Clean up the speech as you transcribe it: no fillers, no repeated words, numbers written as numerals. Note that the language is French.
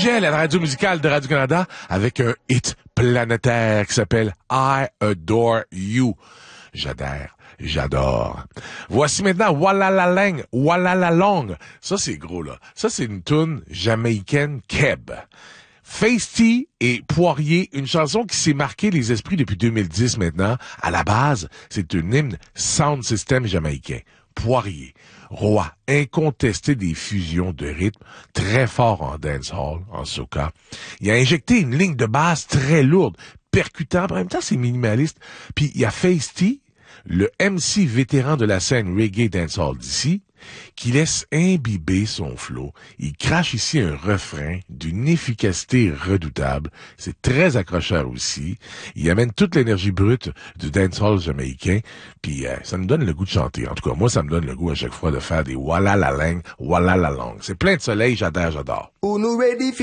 Gigel à la radio musicale de Radio-Canada avec un hit planétaire qui s'appelle I Adore You. J'adore. Voici maintenant Walla la Long. Ça, c'est gros, là. Ça, c'est une toune jamaïcaine Keb. Feisty et Poirier, une chanson qui s'est marquée les esprits depuis 2010 maintenant. À la base, c'est un hymne sound system jamaïcain. Poirier, roi incontesté des fusions de rythme, très fort en dancehall, en soca. Il a injecté une ligne de basse très lourde, percutante, en même temps c'est minimaliste. Puis il y a Feisty, le MC vétéran de la scène reggae dancehall d'ici, qui laisse imbiber son flow. Il crache ici un refrain d'une efficacité redoutable. C'est très accrocheur aussi. Il amène toute l'énergie brute du dancehall jamaïcain. Puis ça nous donne le goût de chanter. En tout cas, moi, ça me donne le goût à chaque fois de faire des Walla la Lang, Walla la Long. C'est plein de soleil, j'adore.